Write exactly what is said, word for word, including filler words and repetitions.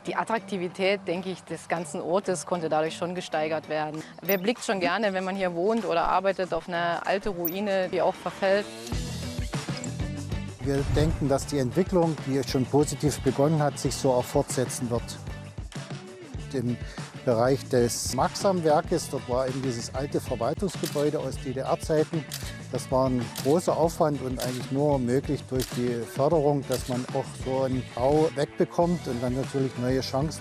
Die Attraktivität, denke ich, des ganzen Ortes konnte dadurch schon gesteigert werden. Wer blickt schon gerne, wenn man hier wohnt oder arbeitet, auf eine alte Ruine, die auch verfällt? Wir denken, dass die Entwicklung, die schon positiv begonnen hat, sich so auch fortsetzen wird. Im Bereich des Maxam-Werkes, dort war eben dieses alte Verwaltungsgebäude aus D D R-Zeiten. Das war ein großer Aufwand und eigentlich nur möglich durch die Förderung, dass man auch so einen Bau wegbekommt und dann natürlich neue Chancen